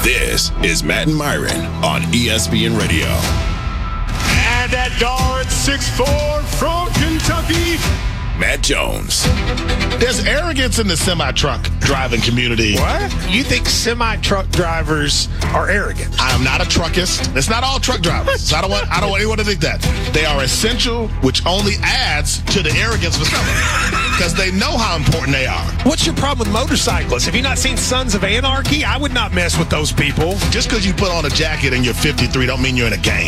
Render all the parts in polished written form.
This is Matt and Myron on ESPN Radio. And that guard, 6'4", from Kentucky, Matt Jones. There's arrogance in the semi-truck driving community. What? You think semi-truck drivers are arrogant? I am not a truckist. It's not all truck drivers. So I don't want anyone to think that. They are essential, which only adds to the arrogance for some because they know how important they are. What's your problem with motorcyclists? Have you not seen Sons of Anarchy? I would not mess with those people. Just because you put on a jacket and you're 53 don't mean you're in a gang.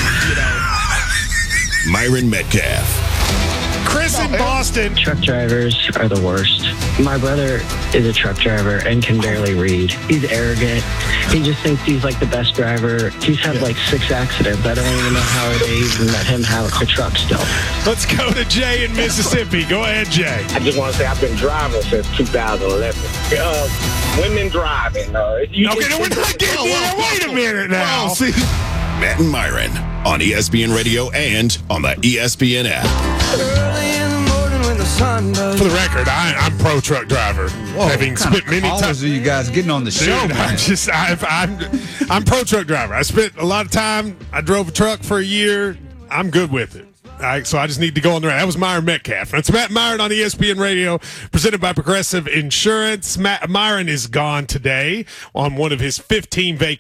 Myron Metcalf. Chris in Boston. Truck drivers are the worst. My brother is a truck driver and can barely read. He's arrogant. He just thinks he's like the best driver. He's had like 6 accidents. I don't even know how they even let him have a truck still. Let's go to Jay in Mississippi. Go ahead, Jay. I just want to say I've been driving since 2011. Women driving. We're not getting there. Wait a minute now. Well, see. Matt and Myron on ESPN Radio and on the ESPN app. For the record, I'm pro truck driver. Whoa, having spent many times. Are you guys getting on the show, Dude, man? I'm pro truck driver. I spent a lot of time. I drove a truck for a year. I'm good with it. So I just need to go on the right. That was Myron Metcalf. That's Matt Myron on ESPN Radio, presented by Progressive Insurance. Myron is gone today on one of his 15 vacations.